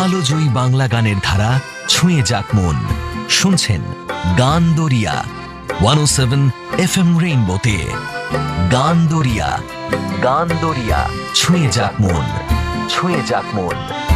আলোজয়ী বাংলা গানের ধারা ছুঁয়ে যাক মন। শুনছেন গান দরিয়া 107 FM রেইনবোতে। গান দরিয়া, গান দরিয়া, ছুঁয়ে যাক মন, ছুঁয়ে যাক মন।